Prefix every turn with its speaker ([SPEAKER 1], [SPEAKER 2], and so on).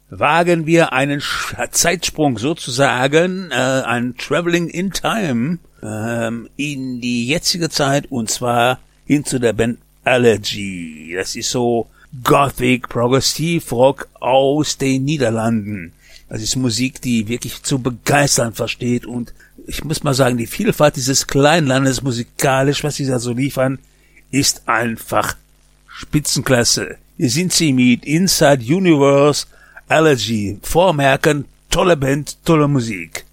[SPEAKER 1] wagen wir einen Zeitsprung sozusagen, ein Traveling in Time, in die jetzige Zeit, und zwar hin zu der Band Allergy. Das ist so Gothic, Progressive Rock aus den Niederlanden. Das ist Musik, die wirklich zu begeistern versteht, und ich muss mal sagen, die Vielfalt dieses kleinen Landes musikalisch, was sie da so liefern, ist einfach Spitzenklasse. Hier sind sie mit Inside Universe Allergy. Vormerken, tolle Band, tolle Musik.